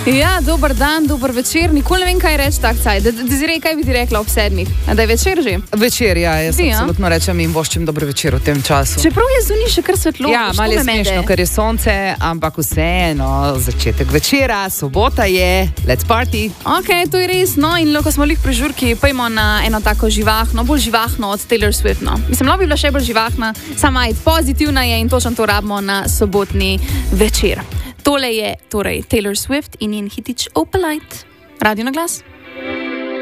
Ja, dober dan, dober večer. Nikoli ne vem, kaj reči tak cajt. Dezirej, kaj bi ti rekla ob 7? Da je večer že? Večer, ja, jaz absolutno rečem in voščim dober večer v tem času. Čeprav je zunaj še kar svetlo. Ja, malo je smešno, ker je sonce, ampak vseeno, začetek večera, sobota je, let's party. Ok, to je res, no in ko smo lih pri žurki, pojmo na eno tako živahno, bolj živahno od Taylor Swift, no. Mislim, bi bila še bolj živahna, sama je pozitivna je in točno to rabimo na sobotni večer. Tole je torej Taylor Swift in njen hitič Opalite. Radio na glas.